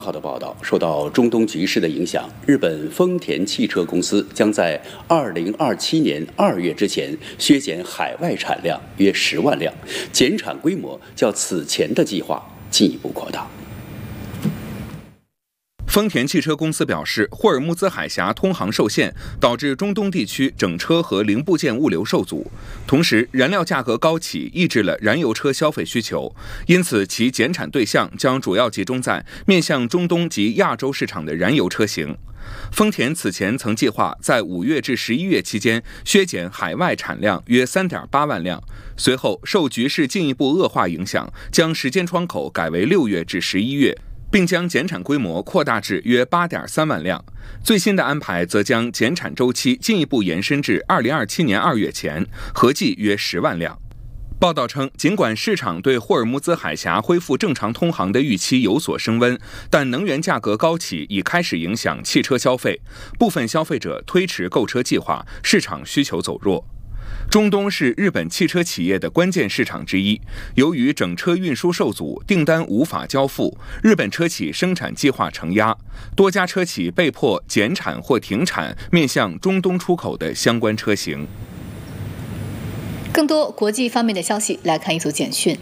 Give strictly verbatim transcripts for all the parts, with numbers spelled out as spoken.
号的报道，受到中东局势的影响，日本丰田汽车公司将在二零二七年二月之前削减海外产量约十万辆，减产规模较此前的计划进一步扩大。 丰田汽车公司表示，霍尔木兹海峡通航受限，导致中东地区整车和零部件物流受阻，同时燃料价格高企抑制了燃油车消费需求，因此其减产对象将主要集中在面向中东及亚洲市场的燃油车型。丰田此前曾计划在五月至十一月期间削减海外产量约 三点八万辆，随后受局势进一步恶化影响，将时间窗口改为六月至十一月，并将减产规模扩大至约 八点三万辆。最新的安排则将减产周期进一步延伸至二零二七年二月前，合计约十万辆。报道称，尽管市场对霍尔木兹海峡恢复正常通航的预期有所升温，但能源价格高企已开始影响汽车消费，部分消费者推迟购车计划，市场需求走弱。中东是日本汽车企业的关键市场之一，由于整车运输受阻，订单无法交付，日本车企生产计划承压，多家车企被迫减产或停产面向中东出口的相关车型。 更多国际方面的消息，来看一组简讯。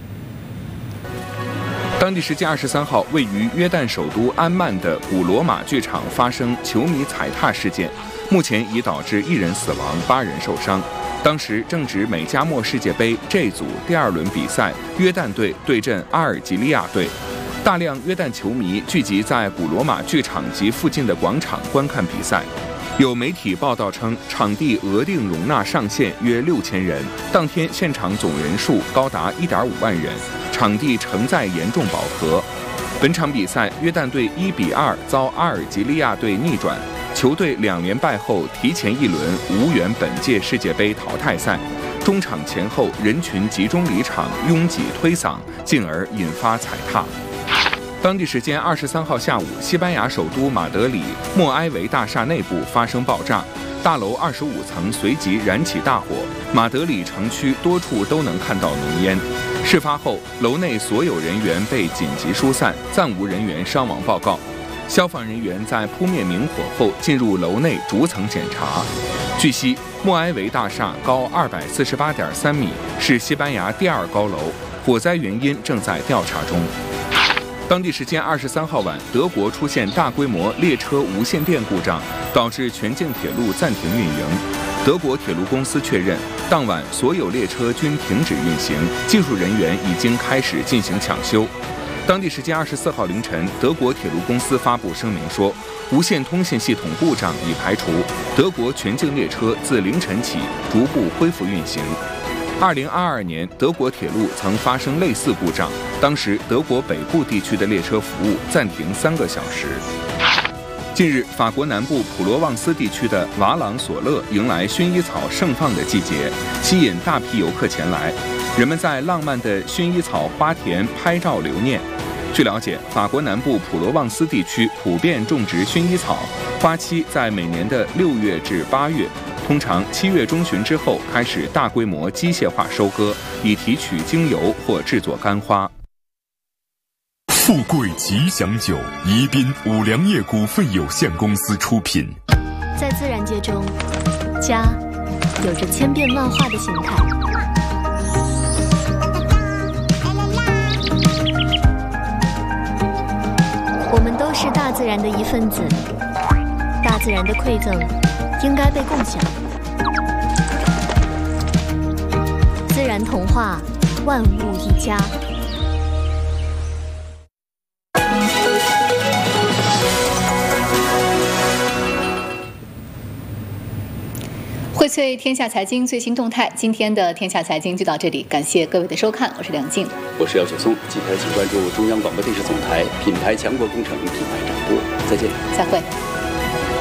当地时间二十三号，位于约旦首都安曼的古罗马剧场发生球迷踩踏事件，目前已导致一人死亡，八人受伤。当时正值美加墨世界杯 J 组第二轮比赛，约旦队对阵阿尔及利亚队，大量约旦球迷聚集在古罗马剧场及附近的广场观看比赛。有媒体报道称，场地额定容纳上限约六千人，当天现场总人数高达一点五万人，场地承载严重饱和。本场比赛，约旦队一比二遭阿尔及利亚队逆转，球队两连败后提前一轮无缘本届世界杯淘汰赛。中场前后人群集中离场，拥挤推搡，进而引发踩踏。当地时间二十三号下午，西班牙首都马德里莫埃维大厦内部发生爆炸，大楼二十五层随即燃起大火，马德里城区多处都能看到浓烟。事发后，楼内所有人员被紧急疏散，暂无人员伤亡报告。消防人员在扑灭明火后进入楼内逐层检查。据悉，莫埃维大厦高二百四十八点三米，是西班牙第二高楼，火灾原因正在调查中。当地时间二十三号晚，德国出现大规模列车无线电故障，导致全境铁路暂停运营。德国铁路公司确认，当晚所有列车均停止运行，技术人员已经开始进行抢修。当地时间二十四号凌晨，德国铁路公司发布声明说，无线通信系统故障已排除，德国全境列车自凌晨起逐步恢复运行。二零二二年，德国铁路曾发生类似故障，当时德国北部地区的列车服务暂停三个小时。近日，法国南部普罗旺斯地区的瓦朗索勒迎来薰衣草盛放的季节，吸引大批游客前来。人们在浪漫的薰衣草花田拍照留念。据了解，法国南部普罗旺斯地区普遍种植薰衣草，花期在每年的六月至八月。通常七月中旬之后开始大规模机械化收割，以提取精油或制作干花。 富贵吉祥酒，宜宾五粮液股份有限公司出品。 在自然界中，家有着千变万化的形态。我们都是大自然的一份子，大自然的馈赠应该被共享。自然童话，万物一家。 荟萃天下财经最新动态，今天的天下财经就到这里，感谢各位的收看，我是梁静， 我是姚雪松。接下来请关注中央广播电视总台品牌强国工程品牌展播，再见， 再会。